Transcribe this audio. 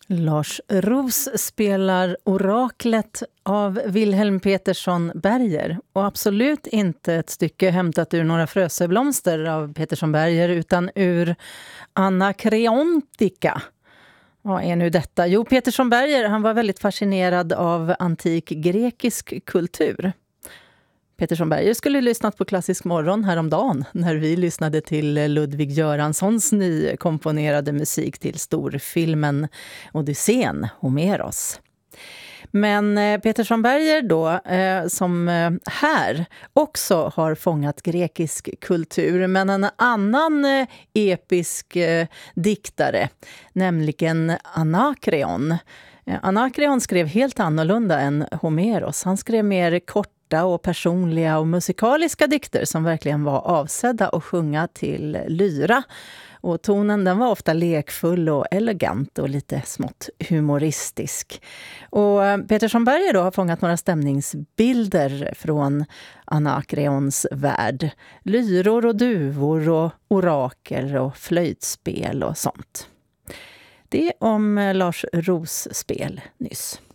Lars Roos spelar Oraklet av Wilhelm Petersson Berger. Och absolut inte ett stycke hämtat ur några fröseblomster av Petersson Berger utan ur Anakreontika. Vad är nu detta? Jo, Petersson Berger, han var väldigt fascinerad av antik grekisk kultur. Petersson Berger skulle lyssnat på Klassisk morgon häromdagen när vi lyssnade till Ludvig Göranssons nykomponerade musik till storfilmen Odysseen, Homeros. Men Petersson Berger då, som här också har fångat grekisk kultur, men en annan episk diktare, nämligen Anakreon. Anakreon skrev helt annorlunda än Homeros. Han skrev mer korta och personliga och musikaliska dikter som verkligen var avsedda att sjunga till lyra. Och tonen den var ofta lekfull och elegant och lite smått humoristisk. Och Petersson Berger då har fångat några stämningsbilder från Anakreons värld. Lyror och duvor och orakel och flöjtspel och sånt. Det om Lars Roos spel nyss.